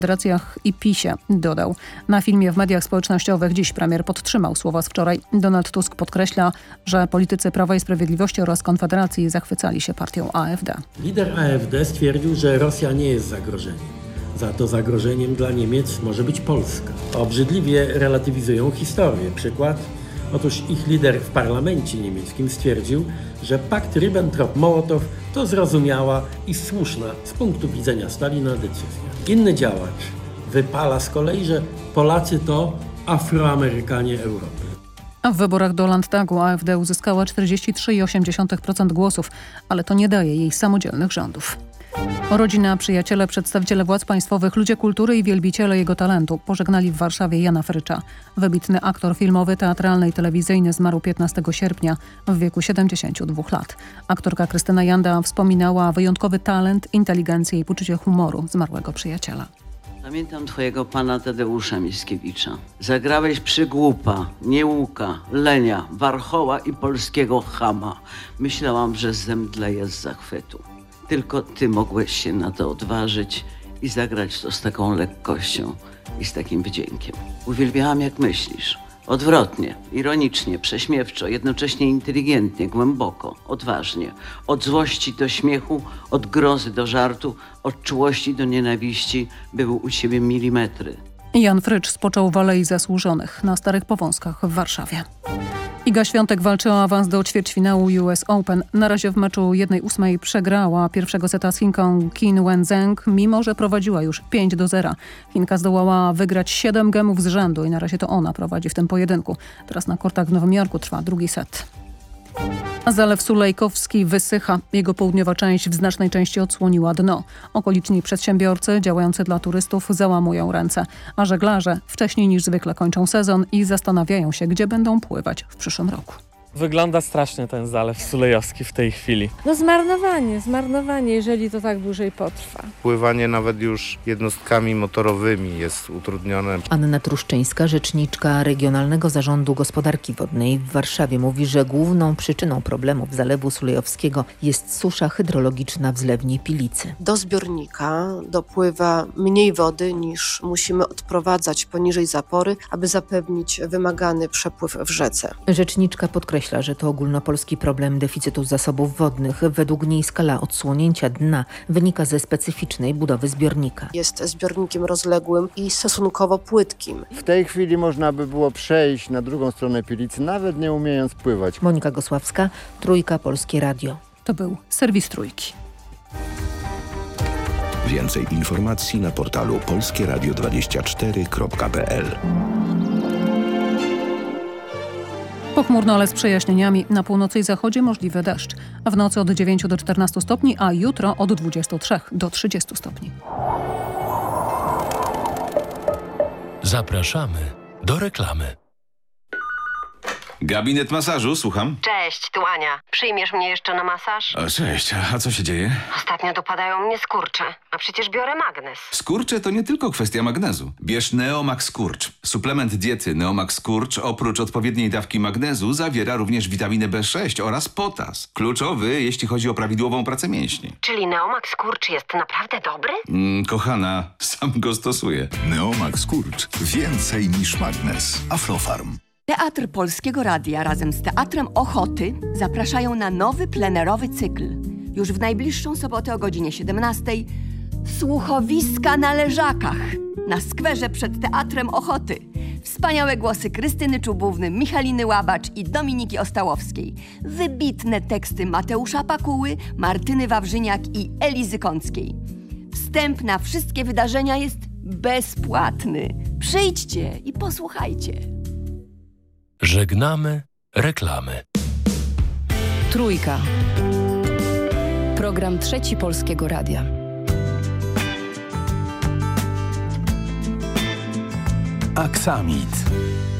Federacjach i PiS-ie, dodał. Na filmie w mediach społecznościowych dziś premier podtrzymał słowa z wczoraj. Donald Tusk podkreśla, że politycy Prawa i Sprawiedliwości oraz Konfederacji zachwycali się partią AfD. Lider AfD stwierdził, że Rosja nie jest zagrożeniem. Za to zagrożeniem dla Niemiec może być Polska. Obrzydliwie relatywizują historię. Przykład? Otóż ich lider w parlamencie niemieckim stwierdził, że pakt Ribbentrop-Mołotow to zrozumiała i słuszna z punktu widzenia Stalina decyzja. Inny działacz wypala z kolei, że Polacy to Afroamerykanie Europy. A w wyborach do Landtagu AfD uzyskała 43,8% głosów, ale to nie daje jej samodzielnych rządów. Rodzina, przyjaciele, przedstawiciele władz państwowych, ludzie kultury i wielbiciele jego talentu pożegnali w Warszawie Jana Frycza. Wybitny aktor filmowy, teatralny i telewizyjny zmarł 15 sierpnia w wieku 72 lat. Aktorka Krystyna Janda wspominała wyjątkowy talent, inteligencję i poczucie humoru zmarłego przyjaciela. Pamiętam twojego pana Tadeusza Mickiewicza. Zagrałeś Przygłupa, Niełuka, Lenia, Warchoła i polskiego chama. Myślałam, że zemdleję z zachwytu. Tylko ty mogłeś się na to odważyć i zagrać to z taką lekkością i z takim wdziękiem. Uwielbiałam, jak myślisz. Odwrotnie, ironicznie, prześmiewczo, jednocześnie inteligentnie, głęboko, odważnie. Od złości do śmiechu, od grozy do żartu, od czułości do nienawiści były u ciebie milimetry. Jan Frycz spoczął w Alei Zasłużonych na Starych Powązkach w Warszawie. Iga Świątek walczy o awans do ćwierćfinału US Open. Na razie w meczu 1/8 przegrała pierwszego seta z Chinką Qin Wenzheng, mimo że prowadziła już 5-0. Chinka zdołała wygrać 7 gemów z rzędu i na razie to ona prowadzi w tym pojedynku. Teraz na kortach w Nowym Jorku trwa drugi set. A Zalew Sulejkowski wysycha. Jego południowa część w znacznej części odsłoniła dno. Okoliczni przedsiębiorcy działający dla turystów załamują ręce, a żeglarze wcześniej niż zwykle kończą sezon i zastanawiają się, gdzie będą pływać w przyszłym roku. Wygląda strasznie ten Zalew Sulejowski w tej chwili. No zmarnowanie, jeżeli to tak dłużej potrwa. Pływanie nawet już jednostkami motorowymi jest utrudnione. Anna Truszczyńska, rzeczniczka Regionalnego Zarządu Gospodarki Wodnej w Warszawie, mówi, że główną przyczyną problemów Zalewu Sulejowskiego jest susza hydrologiczna w zlewni Pilicy. Do zbiornika dopływa mniej wody niż musimy odprowadzać poniżej zapory, aby zapewnić wymagany przepływ w rzece. Rzeczniczka podkreśla, że to ogólnopolski problem deficytu zasobów wodnych. Według niej skala odsłonięcia dna wynika ze specyficznej budowy zbiornika. Jest zbiornikiem rozległym i stosunkowo płytkim. W tej chwili można by było przejść na drugą stronę Pilicy, nawet nie umiejąc pływać. Monika Gosławska, Trójka, Polskie Radio. To był serwis Trójki. Więcej informacji na portalu polskieradio24.pl. Pochmurno, ale z przejaśnieniami. Na północy i zachodzie możliwy deszcz. A w nocy od 9 do 14 stopni, a jutro od 23 do 30 stopni. Zapraszamy do reklamy. Gabinet masażu, słucham. Cześć, tu Ania. Przyjmiesz mnie jeszcze na masaż? O, cześć, a co się dzieje? Ostatnio dopadają mnie skurcze, a przecież biorę magnez. Skurcze to nie tylko kwestia magnezu. Bierz Neomax Skurcz. Suplement diety Neomax Skurcz oprócz odpowiedniej dawki magnezu zawiera również witaminę B6 oraz potas. Kluczowy, jeśli chodzi o prawidłową pracę mięśni. Czyli Neomax Skurcz jest naprawdę dobry? Kochana, sam go stosuję. Neomax Skurcz. Więcej niż magnez. Aflofarm. Teatr Polskiego Radia razem z Teatrem Ochoty zapraszają na nowy plenerowy cykl. Już w najbliższą sobotę o godzinie 17 Słuchowiska na Leżakach na skwerze przed Teatrem Ochoty. Wspaniałe głosy Krystyny Czubówny, Michaliny Łabacz i Dominiki Ostałowskiej. Wybitne teksty Mateusza Pakuły, Martyny Wawrzyniak i Elizy Kąckiej. Wstęp na wszystkie wydarzenia jest bezpłatny. Przyjdźcie i posłuchajcie. Żegnamy reklamy. Trójka. Program Trzeci Polskiego Radia. Aksamit.